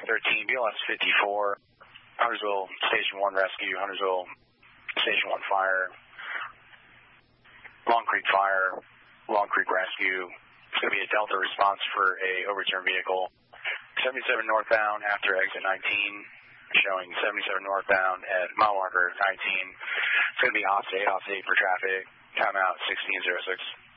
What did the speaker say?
13, BLS 54, Huntersville Station 1 rescue, Huntersville Station 1 fire, Long Creek fire, Long Creek rescue. It's going to be a Delta response for a overturned vehicle. 77 northbound after exit 19, showing 77 northbound at mile marker 19. It's going to be off 8 for traffic, timeout 1606.